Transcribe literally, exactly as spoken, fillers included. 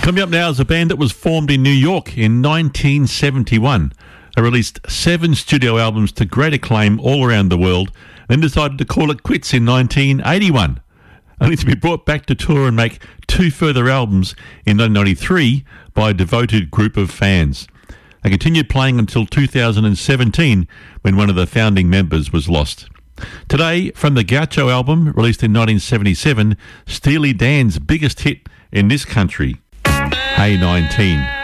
Coming up now is a band that was formed in New York in nineteen seventy-one. They released seven studio albums to great acclaim all around the world, then decided to call it quits in nineteen eighty-one, only to be brought back to tour and make two further albums in nineteen ninety-three by a devoted group of fans. They continued playing until two thousand seventeen, when one of the founding members was lost. Today, from the Gaucho album, released in nineteen seventy-seven, Steely Dan's biggest hit in this country, Hey nineteen.